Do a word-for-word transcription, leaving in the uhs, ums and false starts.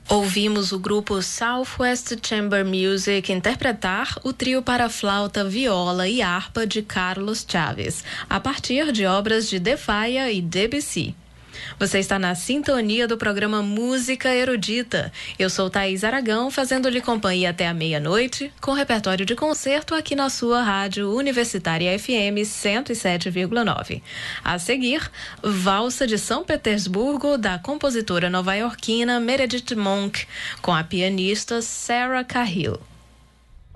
Ouvimos o grupo Southwest Chamber Music interpretar o trio para flauta, viola e harpa de Carlos Chaves, a partir de obras de De Falla e Debussy. Você está na sintonia do programa Música Erudita. Eu sou Thaís Aragão, fazendo-lhe companhia até a meia-noite, com repertório de concerto aqui na sua rádio Universitária F M cento e sete vírgula nove. A seguir, Valsa de São Petersburgo, da compositora nova-iorquina Meredith Monk, com a pianista Sarah Cahill.